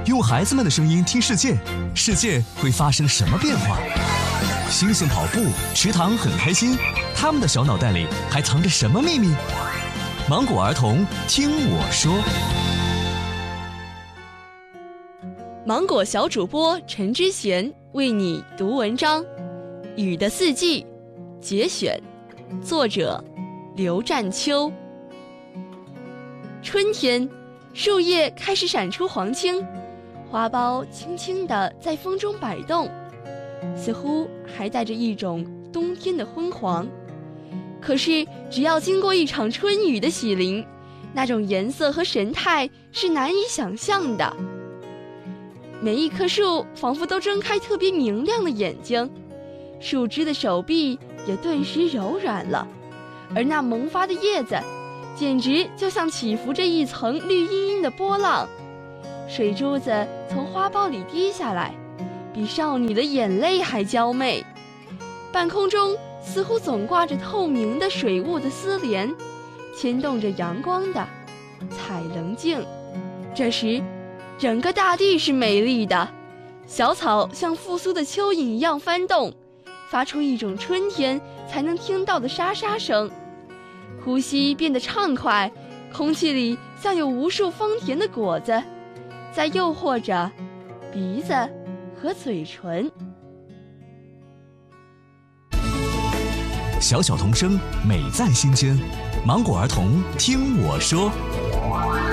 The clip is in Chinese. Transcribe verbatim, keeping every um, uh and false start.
用孩子们的声音听世界，世界会发生什么变化？星星跑步，池塘很开心，他们的小脑袋里还藏着什么秘密？芒果儿童听我说。 芒果小主播陈之贤为你读文章《雨的四季》节选，作者刘占秋。春天，树叶开始闪出黄青，花苞轻轻地在风中摆动，似乎还带着一种冬天的昏黄。可是只要经过一场春雨的洗淋，那种颜色和神态是难以想象的。每一棵树仿佛都睁开特别明亮的眼睛，树枝的手臂也顿时柔软了，而那萌发的叶子简直就像起伏着一层绿茵茵的波浪，水珠子从花苞里滴下来，比少女的眼泪还娇媚。半空中似乎总挂着透明的水雾的丝帘，牵动着阳光的彩棱镜。这时整个大地是美丽的，小草像复苏的蚯蚓一样翻动，发出一种春天才能听到的沙沙声。呼吸变得畅快，空气里像有无数芳甜的果子在诱惑着鼻子和嘴唇。 小小童声，美在心间。芒果儿童听我说。